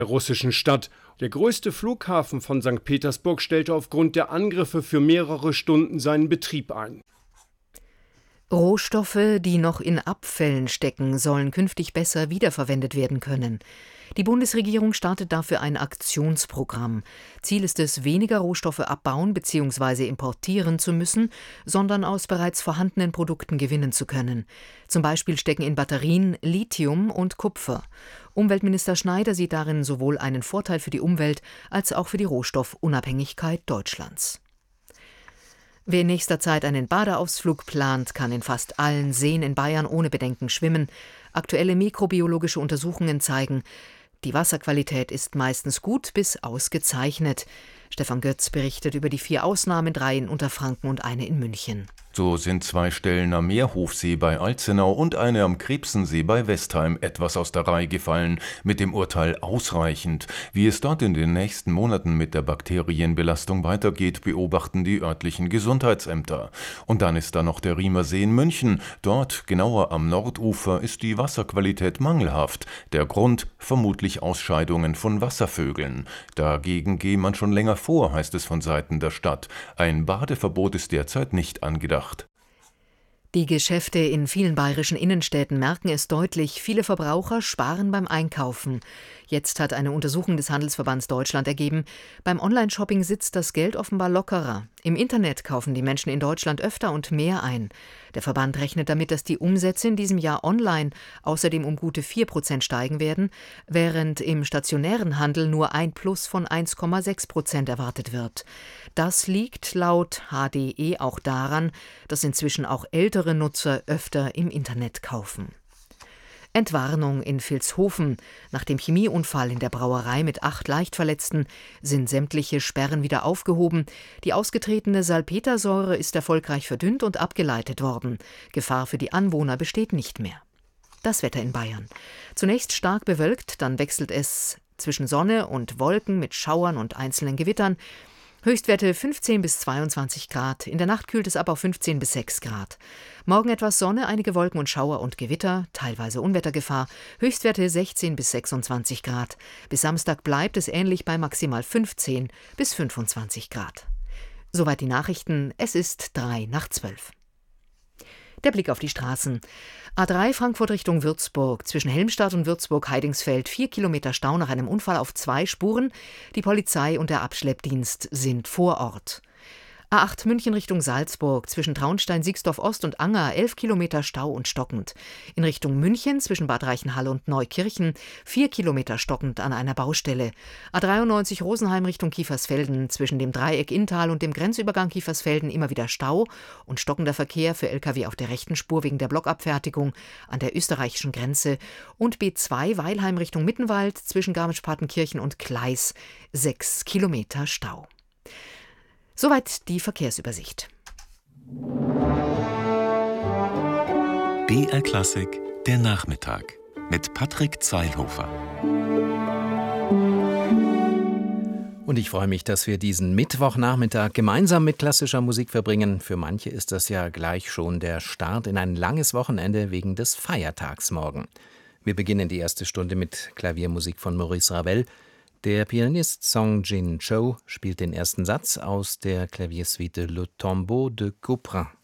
der russischen Stadt. Der größte Flughafen von St. Petersburg stellte aufgrund der Angriffe für mehrere Stunden seinen Betrieb ein. Rohstoffe, die noch in Abfällen stecken, sollen künftig besser wiederverwendet werden können. Die Bundesregierung startet dafür ein Aktionsprogramm. Ziel ist es, weniger Rohstoffe abbauen bzw. importieren zu müssen, sondern aus bereits vorhandenen Produkten gewinnen zu können. Zum Beispiel stecken in Batterien Lithium und Kupfer. Umweltminister Schneider sieht darin sowohl einen Vorteil für die Umwelt als auch für die Rohstoffunabhängigkeit Deutschlands. Wer in nächster Zeit einen Badeausflug plant, kann in fast allen Seen in Bayern ohne Bedenken schwimmen. Aktuelle mikrobiologische Untersuchungen zeigen, die Wasserqualität ist meistens gut bis ausgezeichnet. Stefan Götz berichtet über die 4 Ausnahmen, 3 in Unterfranken und eine in München. So sind 2 Stellen am Meerhofsee bei Alzenau und eine am Krebsensee bei Westheim etwas aus der Reihe gefallen, mit dem Urteil ausreichend. Wie es dort in den nächsten Monaten mit der Bakterienbelastung weitergeht, beobachten die örtlichen Gesundheitsämter. Und dann ist da noch der Riemersee in München. Dort, genauer am Nordufer, ist die Wasserqualität mangelhaft. Der Grund vermutlich Ausscheidungen von Wasservögeln. Dagegen gehe man schon länger vor, heißt es von Seiten der Stadt. Ein Badeverbot ist derzeit nicht angedacht. Die Geschäfte in vielen bayerischen Innenstädten merken es deutlich, viele Verbraucher sparen beim Einkaufen. Jetzt hat eine Untersuchung des Handelsverbands Deutschland ergeben, beim Online-Shopping sitzt das Geld offenbar lockerer. Im Internet kaufen die Menschen in Deutschland öfter und mehr ein. Der Verband rechnet damit, dass die Umsätze in diesem Jahr online außerdem um gute 4% steigen werden, während im stationären Handel nur ein Plus von 1,6% erwartet wird. Das liegt laut HDE auch daran, dass inzwischen auch ältere Nutzer öfter im Internet kaufen. Entwarnung in Vilshofen. Nach dem Chemieunfall in der Brauerei mit 8 Leichtverletzten sind sämtliche Sperren wieder aufgehoben. Die ausgetretene Salpetersäure ist erfolgreich verdünnt und abgeleitet worden. Gefahr für die Anwohner besteht nicht mehr. Das Wetter in Bayern. Zunächst stark bewölkt, dann wechselt es zwischen Sonne und Wolken mit Schauern und einzelnen Gewittern. Höchstwerte 15 bis 22 Grad. In der Nacht kühlt es ab auf 15 bis 6 Grad. Morgen etwas Sonne, einige Wolken und Schauer und Gewitter, teilweise Unwettergefahr. Höchstwerte 16 bis 26 Grad. Bis Samstag bleibt es ähnlich bei maximal 15 bis 25 Grad. Soweit die Nachrichten. Es ist 11:03. Der Blick auf die Straßen. A3 Frankfurt Richtung Würzburg. Zwischen Helmstadt und Würzburg-Heidingsfeld 4 Kilometer Stau nach einem Unfall auf 2 Spuren. Die Polizei und der Abschleppdienst sind vor Ort. A8 München Richtung Salzburg, zwischen Traunstein, Sixdorf Ost und Anger 11 Kilometer Stau und stockend. In Richtung München zwischen Bad Reichenhall und Neukirchen 4 Kilometer stockend an einer Baustelle. A93 Rosenheim Richtung Kiefersfelden, zwischen dem Dreieck Inntal und dem Grenzübergang Kiefersfelden immer wieder Stau und stockender Verkehr für Lkw auf der rechten Spur wegen der Blockabfertigung an der österreichischen Grenze. Und B2 Weilheim Richtung Mittenwald zwischen Garmisch-Partenkirchen und Gleis 6 Kilometer Stau. Soweit die Verkehrsübersicht. BR Klassik, der Nachmittag mit Patrick Zeilhofer. Und ich freue mich, dass wir diesen Mittwochnachmittag gemeinsam mit klassischer Musik verbringen. Für manche ist das ja gleich schon der Start in ein langes Wochenende wegen des Feiertags morgen. Wir beginnen die erste Stunde mit Klaviermusik von Maurice Ravel. Der Pianist Song Jin Cho spielt den ersten Satz aus der Klaviersuite Le Tombeau de Couperin.